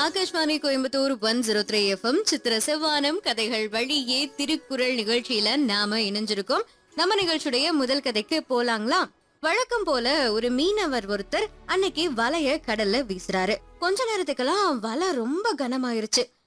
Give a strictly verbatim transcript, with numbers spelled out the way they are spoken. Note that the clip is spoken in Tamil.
Akashvani Coimbatore one zero three FM சித்திர செவ்வானம் கதைகள் வழியே திருக்குறள் நிகழ்ச்சியில நாம இணைஞ்சிருக்கோம். நம்ம நிகழ்ச்சியுடைய முதல் கதைக்கு போலாங்களா? வழக்கம் போல ஒரு மீனவர் ஒருத்தர் அன்னைக்கு வலைய கடல்ல வீசுறாரு. கொஞ்ச நேரத்துக்கெல்லாம் வலை ரொம்ப கனமாயிருச்சு.